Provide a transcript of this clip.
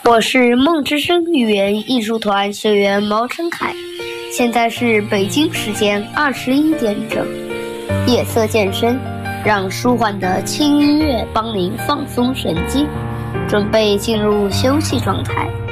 我是梦之声语言艺术团学员毛晨凯，现在是北京时间21点整。夜色渐深，让舒缓的轻音乐帮您放松神经，准备进入休息状态。